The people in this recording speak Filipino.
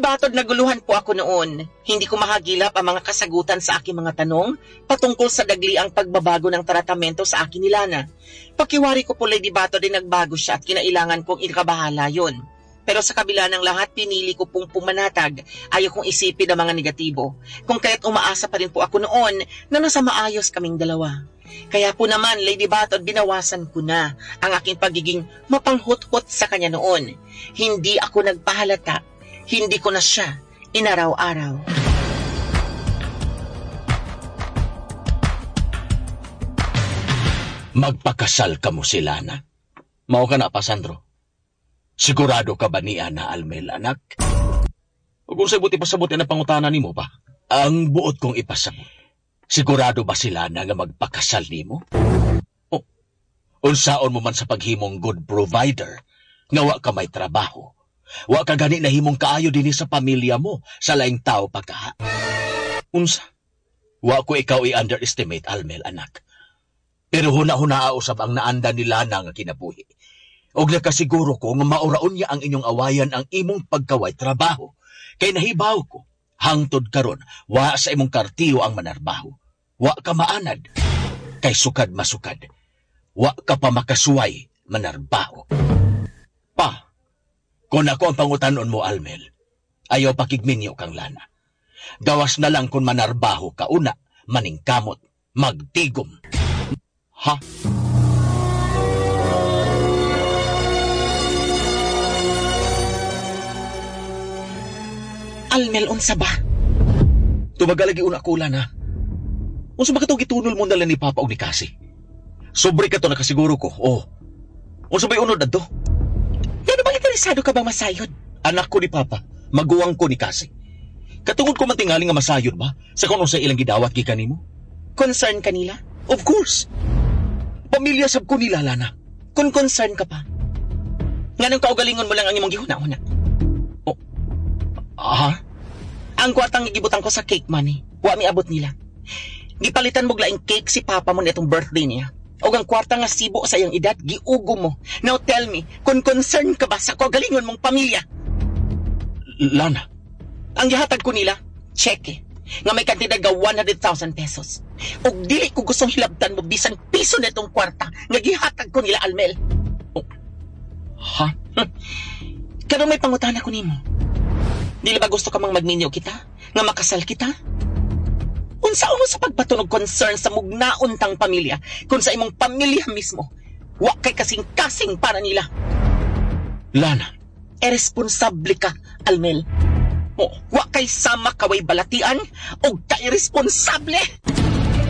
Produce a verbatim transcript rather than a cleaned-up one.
Batod, naguluhan po ako noon. Hindi ko mahagilap ang mga kasagutan sa aking mga tanong patungkol sa dagliang pagbabago ng tratamento sa akin ni Lana. Pakiwari ko po, Lady Batod, ay nagbago siya at kinailangan kong ikabahala yon. Pero sa kabila ng lahat, pinili ko pong pumanatag. Ayaw kong isipin ang mga negatibo. Kung kaya't umaasa pa rin po ako noon na nasa maayos kaming dalawa. Kaya po naman, Lady Batod, binawasan ko na ang aking pagiging mapanghut-hut sa kanya noon. Hindi ako nagpahalata. Hindi ko na siya inaraw-araw. Magpakasal ka mo si Lana? Mao ka na pa, Sandro? Sigurado ka ba niya na Almel, anak? O kung sabuti pasabuti na pangutana ni mo pa? Ang buot kong ipasabot. Sigurado ba si Lana nga magpakasal ni mo? O, unsaon mo man sa paghimong good provider, nga wa ka may trabaho. Wa ka gani na himong kaayo din sa pamilya mo, sa laing tao pagka. Unsa? Wa ko ikaw i-underestimate, Almel, anak. Pero huna-hunaa usab ang naanda ni Lana nga kinabuhi. Og nakasiguro ko nga mauraon niya ang inyong awayan ang imong pagkaway trabaho. Kay nahibaw ko, hangtod karon, wa sa imong kartiyo ang manarbaho. Wa ka maanad, kay sukad masukad. Wa ka pa makasuway manarbaho. Pa, kung ako ang pangutanon mo, Almel, ayaw pakigminyo kang Lana. Gawas na lang kung manarbaho ka una, maningkamot, magtigom. Ha? Almel, unsa ba? Tumagalagi una ko, Lana. Unsa ba ka itong gitunol mo nalang ni Papa o ni Cassie? Sobre ka to nakasiguro ko, oh. Unsa ba'y unod na to? Gano bang interesado ka bang masayod? Anak ko ni Papa, maguwang ko ni Cassie. Katungod ko mantingali nga masayod ba sa kung sa ilang gidawat gikan nimo? Concern kanila? Of course. Pamilya sab ko nila, Lana. Kung concern ka pa, nga nang kaugalingon mo lang ang imong gihuna-una. Oh. Ah? Ang kwartang gigibutan ko sa cake money, wa mi abot nila. Gipalitan mo laing cake si Papa mo nitong birthday niya. O ang kwarta nga sibo sa iyang edad, giugo mo. Now tell me, kung concern ka ba sa kaugalingon mong pamilya? Lana. Ang gihatag ko nila, cheque, nga may kantidad nga one hundred thousand pesos. O dili ko gustong hilabtan mo bisan piso na itong kwarta nga gihatag ko nila, Almel. Oh. Ha? Kano may pangutana ko nimo? Dili ba gusto ka mang magminyo kita? Nga makasal kita? Unsaon mo sa pagpatunog concern sa mugnauntang pamilya kung sa imong pamilya mismo? Wa kay kasing-kasing para nila. Lana. Irresponsable ka, Almel. O, wa kay sama kaway balatian o ka irresponsable.